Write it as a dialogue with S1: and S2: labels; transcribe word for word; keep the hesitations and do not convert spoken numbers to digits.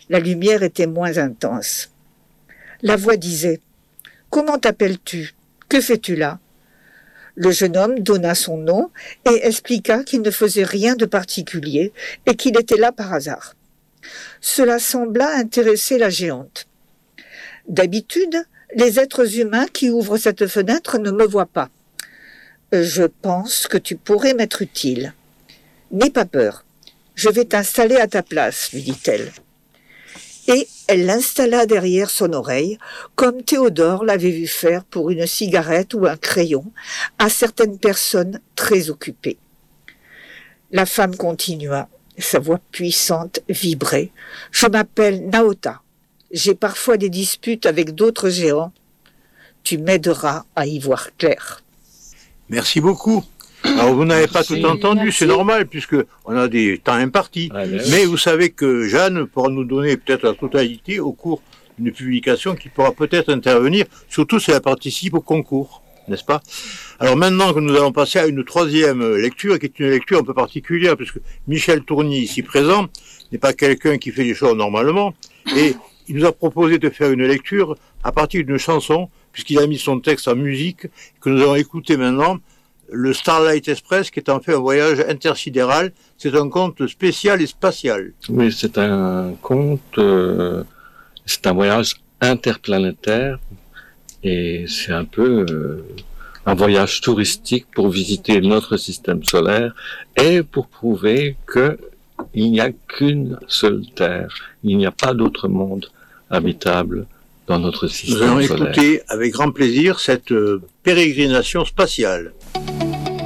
S1: La lumière était moins intense. La voix disait « Comment t'appelles-tu ? Que fais-tu là ?» Le jeune homme donna son nom et expliqua qu'il ne faisait rien de particulier et qu'il était là par hasard. Cela sembla intéresser la géante. « D'habitude, les êtres humains qui ouvrent cette fenêtre ne me voient pas. Je pense que tu pourrais m'être utile. N'aie pas peur, je vais t'installer à ta place, lui dit-elle. Et elle l'installa derrière son oreille, comme Théodore l'avait vu faire pour une cigarette ou un crayon à certaines personnes très occupées. La femme continua, sa voix puissante vibrait. « Je m'appelle Naota. J'ai parfois des disputes avec d'autres géants. Tu m'aideras à y voir clair. »
S2: Merci beaucoup. Alors vous n'avez pas tout entendu, merci. C'est normal puisque on a des temps impartis. Ah, mais, mais vous savez que Jeanne pourra nous donner peut-être la totalité au cours d'une publication qui pourra peut-être intervenir, surtout si elle participe au concours, n'est-ce pas? Alors maintenant que nous allons passer à une troisième lecture, qui est une lecture un peu particulière, puisque Michel Tourny, ici présent, n'est pas quelqu'un qui fait les choses normalement, et il nous a proposé de faire une lecture à partir d'une chanson, puisqu'il a mis son texte en musique, que nous allons écouter maintenant, le Starlight Express, qui est en fait un voyage intersidéral. C'est un conte spécial et spatial.
S3: Oui, c'est un conte, euh, c'est un voyage interplanétaire, et c'est un peu euh, un voyage touristique pour visiter notre système solaire, et pour prouver que il n'y a qu'une seule Terre, il n'y a pas d'autre monde habitable dans notre système solaire.
S2: Nous allons écouter avec grand plaisir cette euh, pérégrination spatiale.